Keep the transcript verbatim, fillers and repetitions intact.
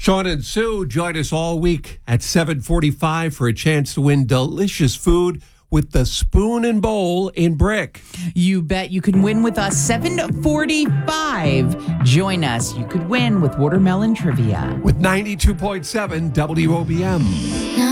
Sean and Sue join us all week at seven forty-five for a chance to win delicious food with the Spoon and Bowl in Brick. You bet you can win with us. seven forty-five. Join us. You could win with watermelon trivia. With ninety-two point seven W O B M.